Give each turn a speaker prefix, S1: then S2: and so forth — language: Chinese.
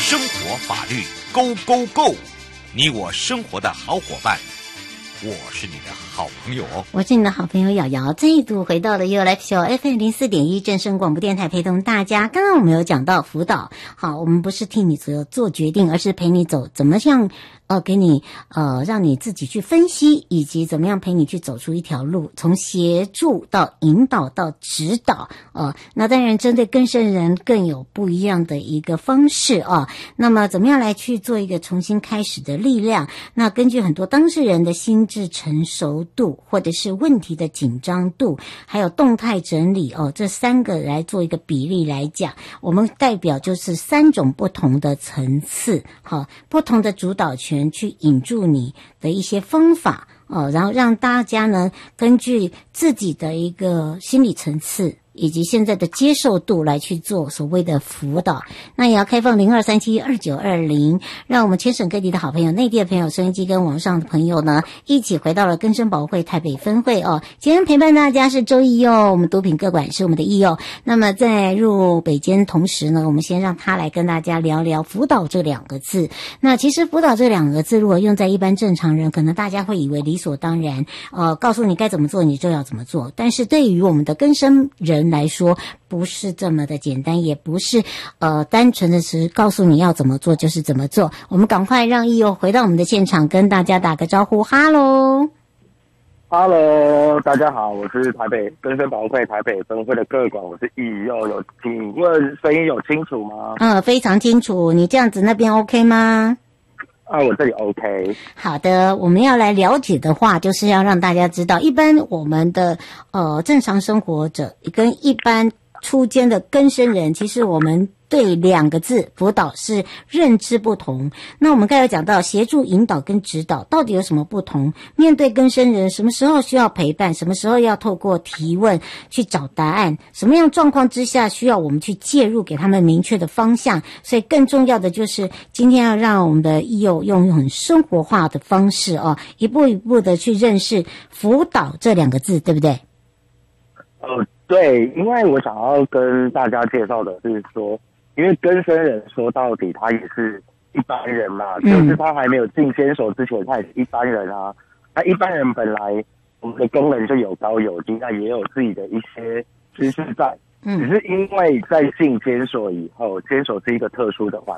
S1: 生活法律 Go Go Go， 你我生活的好伙伴，我是你的好朋友哦。
S2: 我是你的好朋友瑶瑶，再度回到了 You Life Show FM04.1 正声广播电台，陪同大家。刚刚我们有讲到辅导，好，我们不是替你做决定，而是陪你走，怎么样给你让你自己去分析，以及怎么样陪你去走出一条路，从协助到引导到指导那当然针对更生人更有不一样的一个方式那么怎么样来去做一个重新开始的力量？那根据很多当事人的心智成熟度，或者是问题的紧张度，还有动态整理这三个来做一个比例来讲，我们代表就是三种不同的层次，不同的主导权去引助你的一些方法然后让大家呢根据自己的一个心理层次以及现在的接受度来去做所谓的辅导。那也要开放02372920，让我们全省各地的好朋友、内地的朋友、收音机跟网上的朋友呢一起回到了更生保护会台北分会今天陪伴大家是周义佑，我们毒品个管是我们的义佑。那么在入北监同时呢，我们先让他来跟大家聊聊辅导这两个字。那其实辅导这两个字如果用在一般正常人，可能大家会以为理所当然告诉你该怎么做你就要怎么做，但是对于我们的更生人来说不是这么的简单，也不是单纯的是告诉你要怎么做就是怎么做。我们赶快让义佑回到我们的现场，跟大家打个招呼。哈喽
S3: 大家好，我是台北更生保护会台北分会的个管，我是义佑。有请问声音有清楚吗？
S2: 非常清楚。你这样子那边 OK 吗？
S3: 我这里 OK。
S2: 好的，我们要来了解的话，就是要让大家知道，一般我们的正常生活者跟一般初间的更生人，其实我们对两个字辅导是认知不同。那我们刚才讲到协助引导跟指导到底有什么不同？面对更生人，什么时候需要陪伴，什么时候要透过提问去找答案，什么样状况之下需要我们去介入，给他们明确的方向。所以更重要的就是今天要让我们的义友用很生活化的方式一步一步的去认识辅导这两个字，对不对？
S3: 对，因为我想要跟大家介绍的是说，因为更生人说到底他也是一般人嘛，就是他还没有进监所之前他也是一般人啊。那一般人本来我们的功能就有高有低，那也有自己的一些知识在，只是因为在进监所以后，监所是一个特殊的环